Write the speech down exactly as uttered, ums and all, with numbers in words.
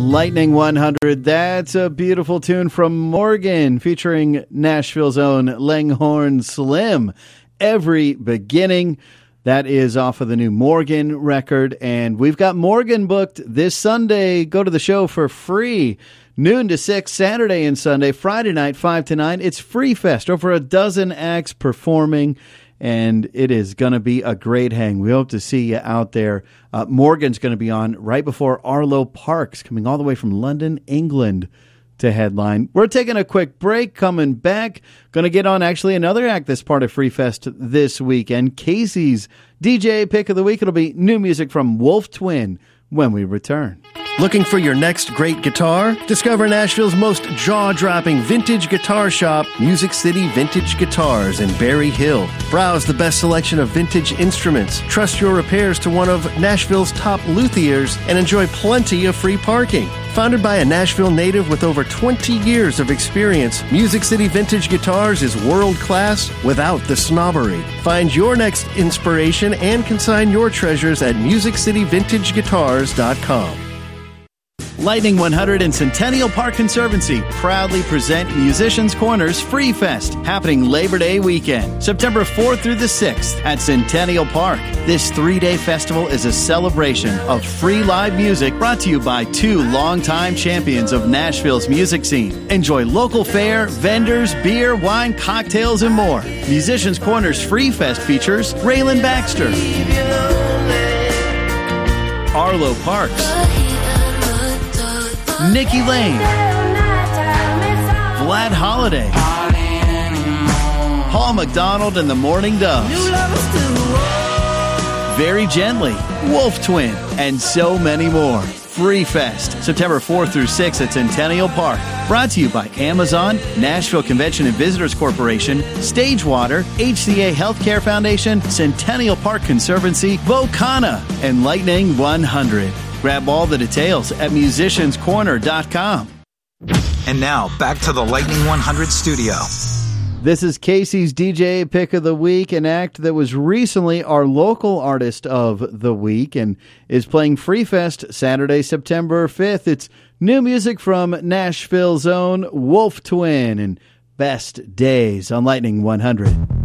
Lightning one hundred, that's a beautiful tune from Morgan featuring Nashville's own Langhorne Slim. Every Beginning. That is off of the new Morgan record, and we've got Morgan booked this Sunday. Go to the show for free. Noon to six, Saturday and Sunday. Friday night, five to nine. It's Free Fest. Over a dozen acts performing, and it is going to be a great hang. We hope to see you out there. Uh, Morgan's going to be on right before Arlo Parks, coming all the way from London, England, to headline. We're taking a quick break. Coming back, going to get on actually another act that's part of Free Fest this weekend. Casey's D J Pick of the Week. It'll be new music from Wolf Twin when we return. Looking for your next great guitar? Discover Nashville's most jaw-dropping vintage guitar shop, Music City Vintage Guitars in Berry Hill. Browse the best selection of vintage instruments, trust your repairs to one of Nashville's top luthiers, and enjoy plenty of free parking. Founded by a Nashville native with over twenty years of experience, Music City Vintage Guitars is world-class without the snobbery. Find your next inspiration and consign your treasures at music city vintage guitars dot com. Lightning one hundred and Centennial Park Conservancy proudly present Musicians Corner's Free Fest, happening Labor Day weekend, September fourth through the sixth at Centennial Park. This three-day festival is a celebration of free live music brought to you by two longtime champions of Nashville's music scene. Enjoy local fare, vendors, beer, wine, cocktails, and more. Musicians Corner's Free Fest features Raylan Baxter, Arlo Parks, Nikki Lane, Vlad Holiday, Paul McDonald and the Morning Doves, Very Gently, Wolf Twin, and so many more. Free Fest, September fourth through sixth at Centennial Park. Brought to you by Amazon, Nashville Convention and Visitors Corporation, Stagewater, H C A Healthcare Foundation, Centennial Park Conservancy, Vocana, and Lightning one hundred. Grab all the details at musicians corner dot com. And now, back to the Lightning one hundred studio. This is Casey's D J Pick of the Week, an act that was recently our local artist of the week and is playing Free Fest Saturday, September fifth. It's new music from Nashville's own Wolf Twin and Best Days on Lightning one hundred.